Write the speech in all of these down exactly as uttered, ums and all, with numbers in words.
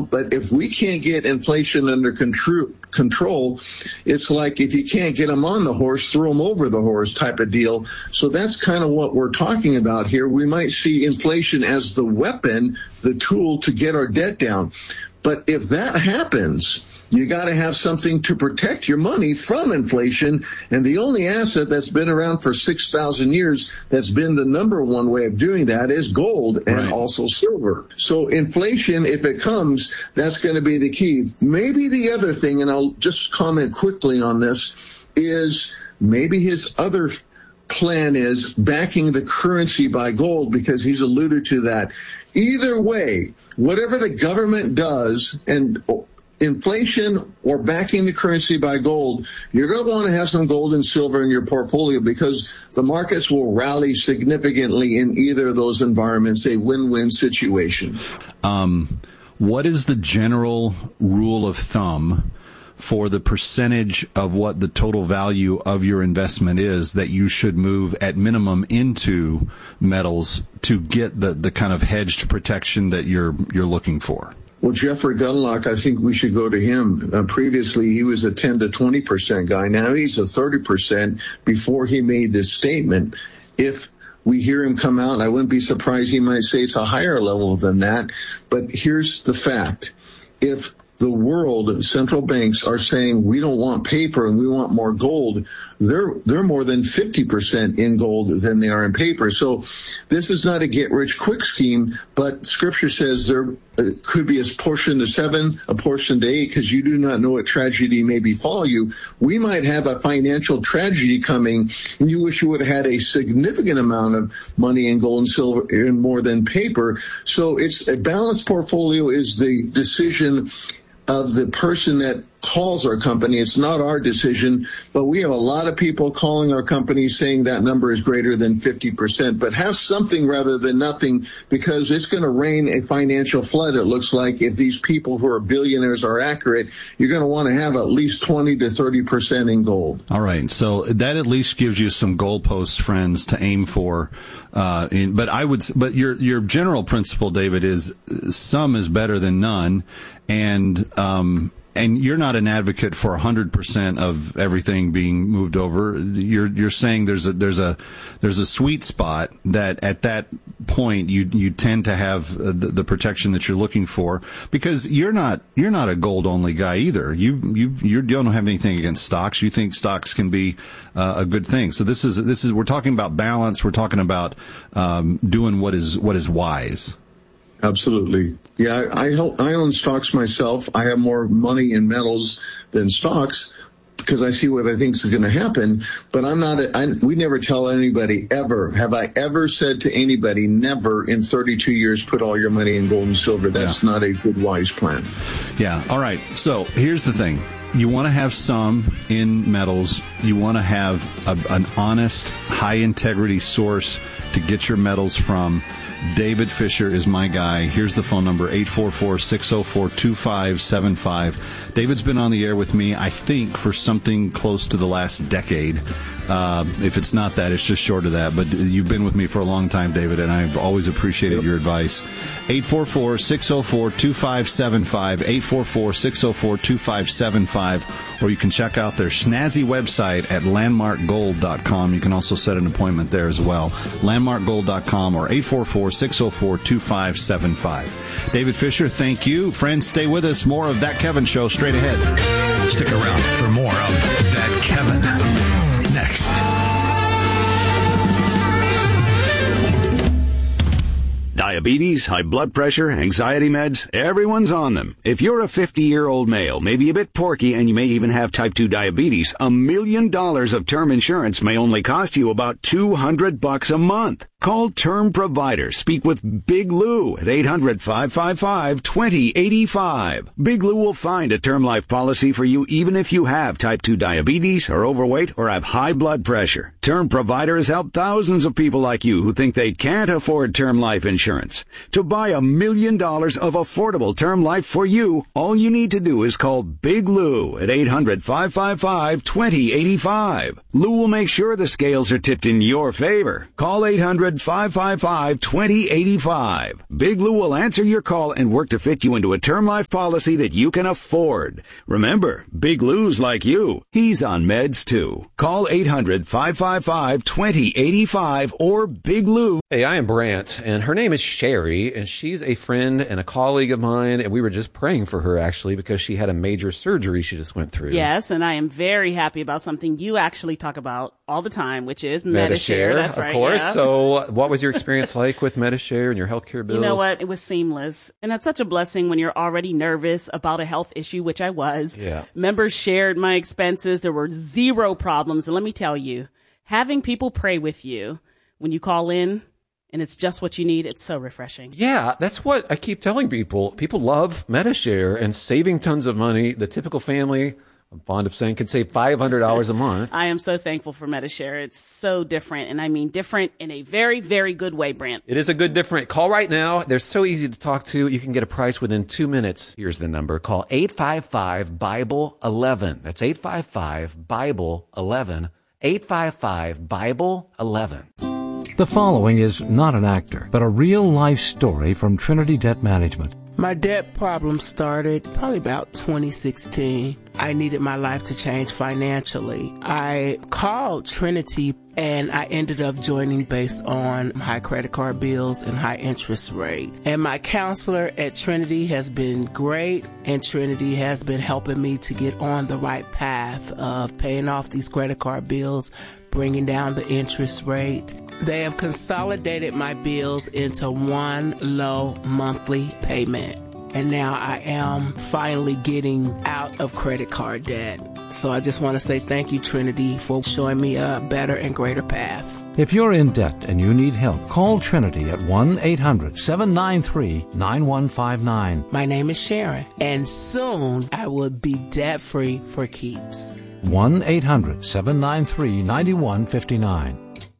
But if we can't get inflation under control, control, it's like if you can't get them on the horse, throw them over the horse type of deal. So that's kind of what we're talking about here. We might see inflation as the weapon, the tool to get our debt down. But if that happens, you got to have something to protect your money from inflation. And the only asset that's been around for six thousand years that's been the number one way of doing that is gold and right. also silver. So inflation, if it comes, that's going to be the key. Maybe the other thing, and I'll just comment quickly on this, is maybe his other plan is backing the currency by gold, because he's alluded to that. Either way, whatever the government does, and inflation or backing the currency by gold, you're going to want to have some gold and silver in your portfolio, because the markets will rally significantly in either of those environments, a win-win situation. Um, what is the general rule of thumb for the percentage of what the total value of your investment is that you should move at minimum into metals to get the, the kind of hedged protection that you're you're looking for? Well, Jeffrey Gundlach, I think we should go to him. Uh, previously, he was a ten to twenty percent guy. Now he's a thirty percent before he made this statement. If we hear him come out, I wouldn't be surprised he might say it's a higher level than that. But here's the fact. If the world, central banks are saying we don't want paper and we want more gold, they're they're more than fifty percent in gold than they are in paper. So this is not a get-rich-quick scheme, but Scripture says there could be a portion to seven, a portion to eight, because you do not know what tragedy may befall you. We might have a financial tragedy coming, and you wish you would have had a significant amount of money in gold and silver and more than paper. So it's a balanced portfolio is the decision of the person that calls our company. It's not our decision, but we have a lot of people calling our company saying that number is greater than fifty percent. But have something rather than nothing, because it's going to rain a financial flood, it looks like. If these people who are billionaires are accurate, you're going to want to have at least twenty to thirty percent in gold. All right. So that at least gives you some goalposts, friends, to aim for. Uh, in, but I would, but your, your general principle, David, is some is better than none. And, um, and you're not an advocate for one hundred percent of everything being moved over. You're you're saying there's a there's a there's a sweet spot that at that point you you tend to have the, the protection that you're looking for, because you're not you're not a gold only guy either. You you you don't have anything against stocks. You think stocks can be uh, a good thing. So this is this is we're talking about balance. We're talking about um, doing what is what is wise. Absolutely. Yeah, I, I, help, I own stocks myself. I have more money in metals than stocks because I see what I think is going to happen. But I'm not, a, I, we never tell anybody ever. Have I ever said to anybody, never in thirty-two years, put all your money in gold and silver? That's yeah. not a good, wise plan. Yeah. All right. So here's the thing. You want to have some in metals. You want to have a, an honest, high integrity source to get your metals from. David Fisher is my guy. Here's the phone number, eight four four, six oh four, two five seven five. David's been on the air with me, I think, for something close to the last decade. Uh, if it's not that, it's just short of that. But you've been with me for a long time, David, and I've always appreciated yep. your advice. eight four four, six oh four, two five seven five, eight four four, six oh four, two five seven five. Or you can check out their snazzy website at landmark gold dot com. You can also set an appointment there as well, landmark gold dot com or eight four four, six oh four, two five seven five. David Fisher, thank you. Friends, stay with us. More of That Kevin Show straight ahead. Stick around for more of That Kevin next. Diabetes, high blood pressure, anxiety meds, everyone's on them. If you're a fifty-year-old male, maybe a bit porky, and you may even have type two diabetes, a million dollars of term insurance may only cost you about two hundred bucks a month. Call Term Provider. Speak with Big Lou at eight hundred, five five five, two oh eight five. Big Lou will find a term life policy for you even if you have type two diabetes, are overweight, or have high blood pressure. Term Provider has helped thousands of people like you who think they can't afford term life insurance. insurance. To buy a million dollars of affordable term life for you, all you need to do is call Big Lou at eight hundred, five five five, two zero eight five. Lou will make sure the scales are tipped in your favor. Call eight hundred, five five five, two zero eight five. Big Lou will answer your call and work to fit you into a term life policy that you can afford. Remember, Big Lou's like you. He's on meds too. Call eight hundred, five five five, two zero eight five or Big Lou. Hey, I am Brant, and her name is Sherry, and she's a friend and a colleague of mine, and we were just praying for her, actually, because she had a major surgery she just went through. Yes, and I am very happy about something you actually talk about all the time, which is Medi-Share. Medi-Share, That's of right, course. yeah. So what was your experience like with Medi-Share and your healthcare bills? You know what? It was seamless. And that's such a blessing when you're already nervous about a health issue, which I was. Yeah. Members shared my expenses. There were zero problems. And let me tell you, having people pray with you when you call in, and it's just what you need, it's so refreshing. Yeah, that's what I keep telling people. People love Medi-Share and saving tons of money. The typical family, I'm fond of saying, can save five hundred dollars a month. I am so thankful for Medi-Share. It's so different, and I mean different in a very, very good way, Brant. It is a good different. Call right now. They're so easy to talk to. You can get a price within two minutes. Here's the number. Call eight five five, Bible eleven. That's eight five five, Bible eleven. eight five five, Bible eleven. The following is not an actor, but a real-life story from Trinity Debt Management. My debt problem started probably about twenty sixteen. I needed my life to change financially. I called Trinity and I ended up joining based on high credit card bills and high interest rate. And my counselor at Trinity has been great, and Trinity has been helping me to get on the right path of paying off these credit card bills, bringing down the interest rate. They have consolidated my bills into one low monthly payment. And now I am finally getting out of credit card debt. So I just want to say thank you, Trinity, for showing me a better and greater path. If you're in debt and you need help, call Trinity at one eight hundred, seven nine three, nine one five nine. My name is Sharon, and soon I will be debt-free for keeps. one eight hundred, seven nine three, nine one five nine.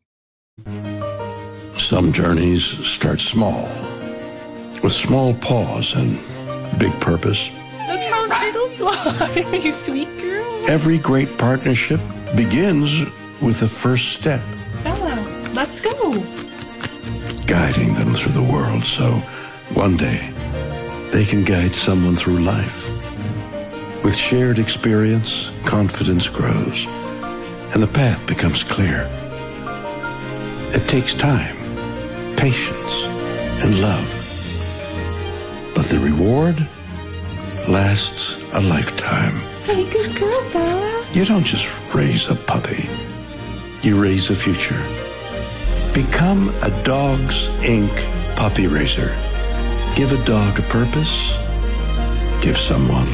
Some journeys start small, with small pause and big purpose. Look how turtles fly, you sweet girl. Every great partnership begins with the first step. Bella, let's go. Guiding them through the world so one day they can guide someone through life. With shared experience, confidence grows, and the path becomes clear. It takes time, patience, and love. But the reward lasts a lifetime. Hey, good girl, Bella. You don't just raise a puppy. You raise a future. Become a Dogs Incorporated puppy raiser. Give a dog a purpose. Give someone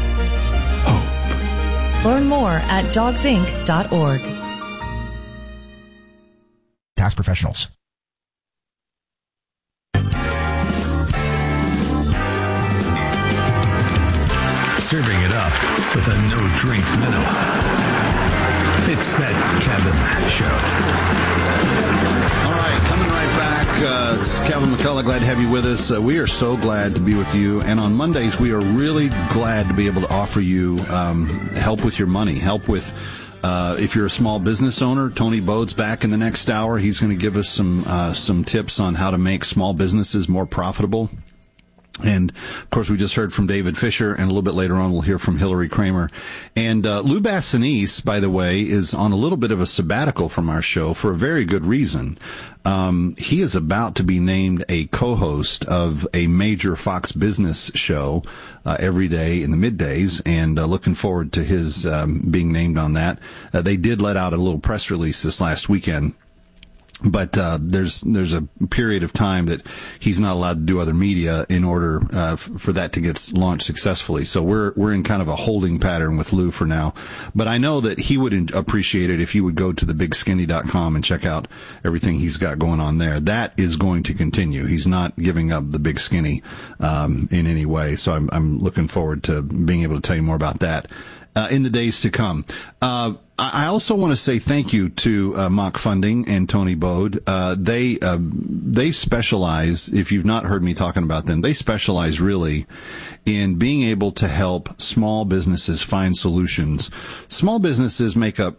hope. Learn more at dogs inc dot org. Tax professionals. Serving it up with a no-drink minnow. It's that Kevin Show. All right, coming right back. Uh, it's Kevin McCullough. Glad to have you with us. Uh, we are so glad to be with you. And on Mondays, we are really glad to be able to offer you um, help with your money, help with Uh, if you're a small business owner. Tony Bode's back in the next hour. He's going to give us some uh, some tips on how to make small businesses more profitable. And, of course, we just heard from David Fisher, and a little bit later on we'll hear from Hillary Kramer. And uh, Lou Bassanese, by the way, is on a little bit of a sabbatical from our show for a very good reason. Um, he is about to be named a co-host of a major Fox Business show uh, every day in the middays, and uh, looking forward to his um, being named on that. Uh, they did let out a little press release this last weekend. But uh, there's there's a period of time that he's not allowed to do other media in order uh, f- for that to get launched successfully. So we're we're in kind of a holding pattern with Lou for now. But I know that he would in- appreciate it if you would go to the big skinny dot com and check out everything he's got going on there. That is going to continue. He's not giving up the Big Skinny um, in any way. So I'm I'm looking forward to being able to tell you more about that uh, in the days to come. Uh, I also want to say thank you to uh, Mock Funding and Tony Bode. Uh, they uh, they specialize, if you've not heard me talking about them, they specialize really in being able to help small businesses find solutions. Small businesses make up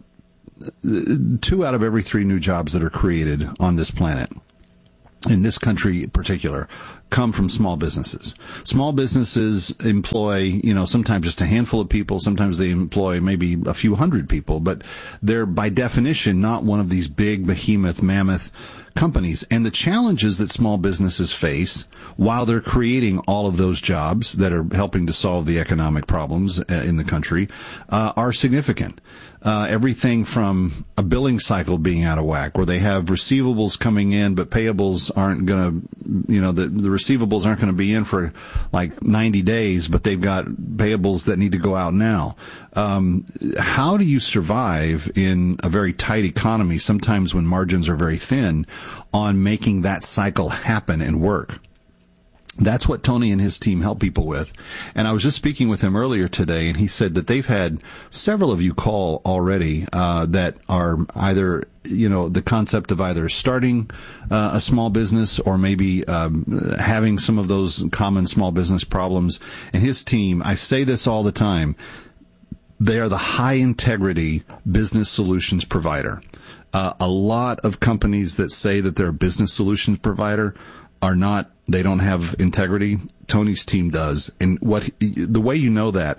two out of every three new jobs that are created on this planet, in this country in particular, come from small businesses. Small businesses employ, you know, sometimes just a handful of people. Sometimes they employ maybe a few hundred people, but they're by definition not one of these big behemoth, mammoth companies. And the challenges that small businesses face while they're creating all of those jobs that are helping to solve the economic problems uh, in the country uh, are significant. Uh, everything from a billing cycle being out of whack, where they have receivables coming in, but payables aren't going to, you know, the, the receivables aren't going to be in for like ninety days, but they've got payables that need to go out now. Um, how do you survive in a very tight economy, sometimes when margins are very thin, on making that cycle happen and work? That's what Tony and his team help people with. And I was just speaking with him earlier today, and he said that they've had several of you call already uh, that are either, you know, the concept of either starting uh, a small business or maybe um, having some of those common small business problems. And his team, I say this all the time, they are the high-integrity business solutions provider. Uh, a lot of companies that say that they're a business solutions provider are not, they don't have integrity. Tony's team does. And what the way you know that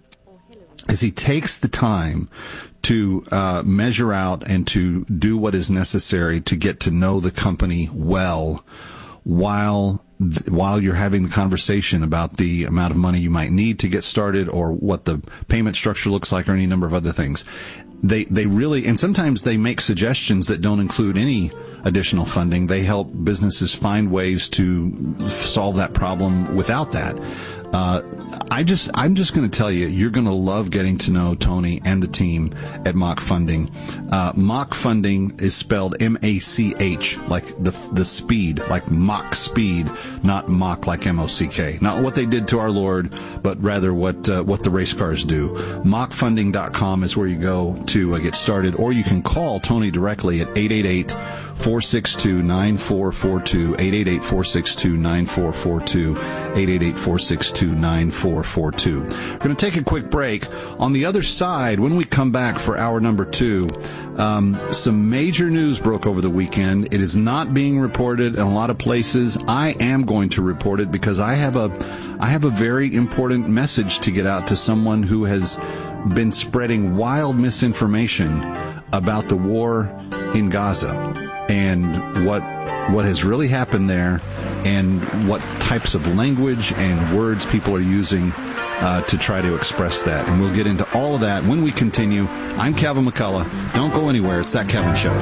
is he takes the time to uh, measure out and to do what is necessary to get to know the company well while while you're having the conversation about the amount of money you might need to get started or what the payment structure looks like or any number of other things. They they really, and sometimes they make suggestions that don't include any additional funding. They help businesses find ways to solve that problem without that. Uh, I just, I'm just going to tell you, you're going to love getting to know Tony and the team at Mock Funding. Uh, Mock Funding is spelled M A C H, like the the speed, like Mach speed, not mock like M O C K. Not what they did to our Lord, but rather what uh, what the race cars do. mock funding dot com is where you go to uh, get started, or you can call Tony directly at eight eight eight, four six two, nine four four two, eight eight eight, four six two, nine four four two, eight eight eight, four six two, nine four four two. We're going to take a quick break. On the other side, when we come back for hour number two, um, some major news broke over the weekend. It is not being reported in a lot of places. I am going to report it because I have a, I have a very important message to get out to someone who has been spreading wild misinformation about the war in Gaza and what what has really happened there and what types of language and words people are using uh, to try to express that. And we'll get into all of that when we continue. I'm Kevin McCullough. Don't go anywhere. It's That Kevin Show.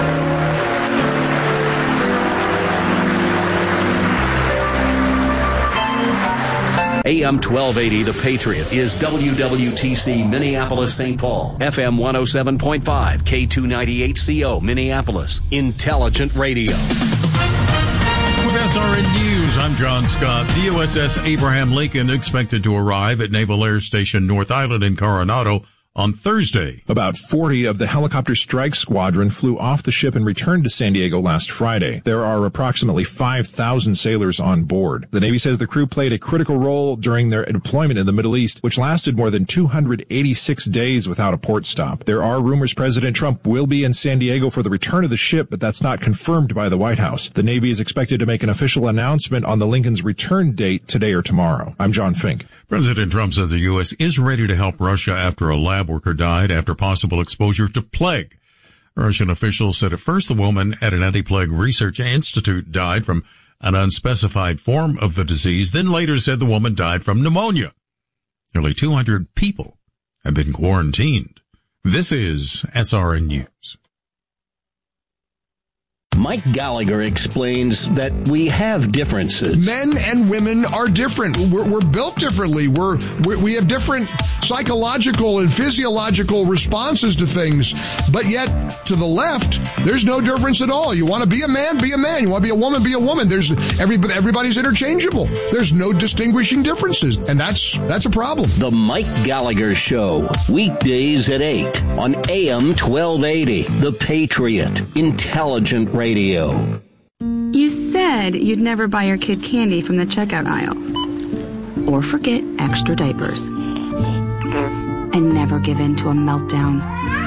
A M twelve eighty, The Patriot, is W W T C Minneapolis, Saint Paul. F M one oh seven point five, K two ninety-eight C O, Minneapolis. Intelligent radio. With S R N News, I'm John Scott. The U S S Abraham Lincoln expected to arrive at Naval Air Station North Island in Coronado on Thursday. About forty of the helicopter strike squadron flew off the ship and returned to San Diego last Friday. There are approximately five thousand sailors on board. The Navy says the crew played a critical role during their deployment in the Middle East, which lasted more than two hundred eighty-six days without a port stop. There are rumors President Trump will be in San Diego for the return of the ship, but that's not confirmed by the White House. The Navy is expected to make an official announcement on the Lincoln's return date today or tomorrow. I'm John Fink. President Trump says the U S is ready to help Russia after a lab worker died after possible exposure to plague. Russian officials said at first the woman at an anti-plague research institute died from an unspecified form of the disease, then later said the woman died from pneumonia. Nearly two hundred people have been quarantined. This is S R N News. Mike Gallagher explains that we have differences. Men and women are different. We're, we're built differently. We're, we're we have different psychological and physiological responses to things. But yet, to the left, there's no difference at all. You want to be a man, be a man. You want to be a woman, be a woman. There's everybody, everybody's interchangeable. There's no distinguishing differences, and that's that's a problem. The Mike Gallagher Show, weekdays at eight on A M twelve eighty. The Patriot, intelligent radio. You said you'd never buy your kid candy from the checkout aisle, or forget extra diapers, and never give in to a meltdown.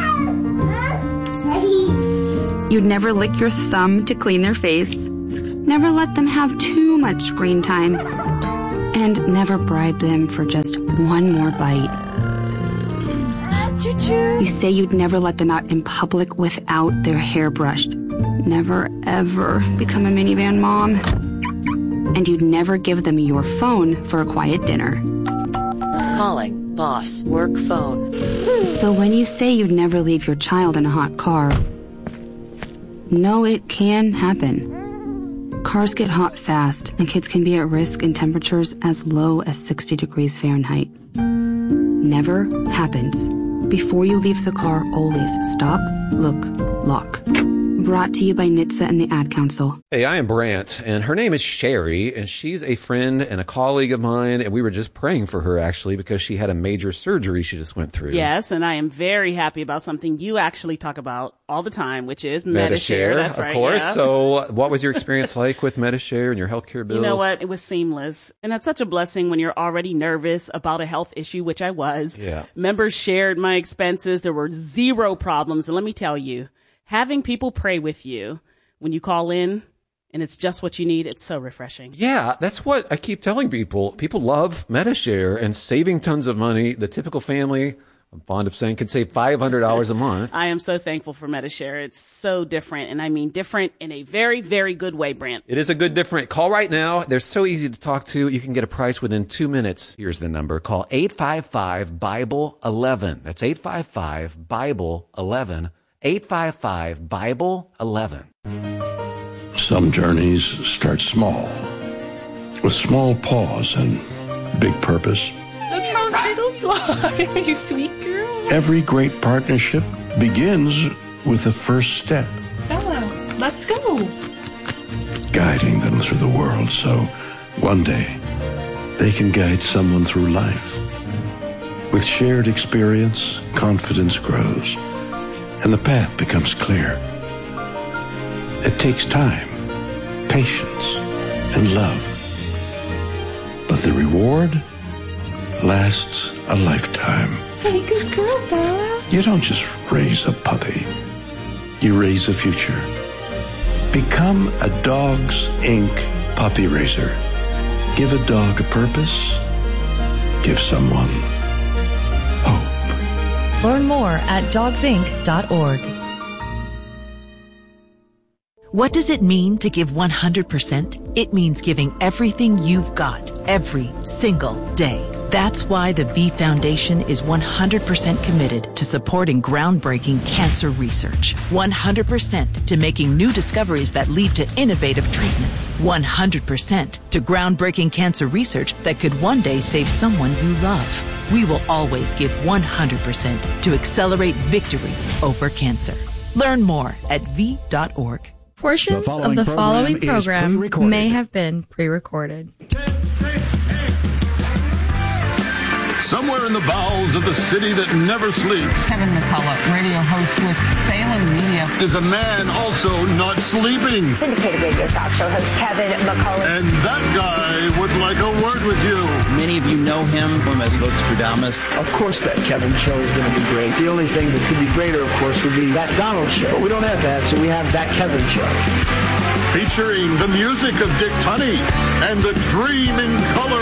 You'd never lick your thumb to clean their face, never let them have too much screen time, and never bribe them for just one more bite. You say you'd never let them out in public without their hair brushed, never ever become a minivan mom, and you'd never give them your phone for a quiet dinner. Calling boss work phone. So when you say you'd never leave your child in a hot car, no, it can happen. Cars get hot fast, and kids can be at risk in temperatures as low as sixty degrees Fahrenheit. Never happens. Before you leave the car, always stop, look, lock. Brought to you by N H T S A and the Ad Council. Hey, I am Brant, and her name is Sherry, and she's a friend and a colleague of mine, and we were just praying for her, actually, because she had a major surgery she just went through. Yes, and I am very happy about something you actually talk about all the time, which is Medi-Share. Medi-Share, That's of right, course. yeah. So what was your experience like with Medi-Share and your healthcare bills? You know what? It was seamless. And that's such a blessing when you're already nervous about a health issue, which I was. Yeah. Members shared my expenses. There were zero problems. And let me tell you, having people pray with you when you call in and it's just what you need, it's so refreshing. Yeah, that's what I keep telling people. People love Medi-Share and saving tons of money. The typical family, I'm fond of saying, can save five hundred dollars a month. I am so thankful for Medi-Share. It's so different, and I mean different in a very, very good way, Brant. It is a good different. Call right now. They're so easy to talk to. You can get a price within two minutes. Here's the number. Call eight five five, Bible eleven. That's eight five five, Bible eleven. eight five five, Bible eleven. Some journeys start small, with small pause and big purpose. Look how little fly, you sweet girl. Every great partnership begins with the first step. Bella, let's go. Guiding them through the world so one day they can guide someone through life. With shared experience, confidence grows, and the path becomes clear. It takes time, patience, and love. But the reward lasts a lifetime. Hey, good girl, Bella. You don't just raise a puppy. You raise a future. Become a Dogs Incorporated puppy raiser. Give a dog a purpose. Give someone hope. Learn more at dogs inc dot org. What does it mean to give one hundred percent? It means giving everything you've got every single day. That's why the V Foundation is one hundred percent committed to supporting groundbreaking cancer research. one hundred percent to making new discoveries that lead to innovative treatments. one hundred percent to groundbreaking cancer research that could one day save someone you love. We will always give one hundred percent to accelerate victory over cancer. Learn more at v dot org. Portions of the following program may have been pre-recorded. Somewhere in the bowels of the city that never sleeps, Kevin McCullough, radio host with Salem Media, is a man also not sleeping. Syndicated radio talk show host Kevin McCullough. And that guy would like a word with you. Many of you know him from as Vostradamus. Of course that Kevin show is going to be great. The only thing that could be greater, of course, would be that Donald show. But we don't have that, so we have that Kevin show. Featuring the music of Dick Tunney and the Dream in Color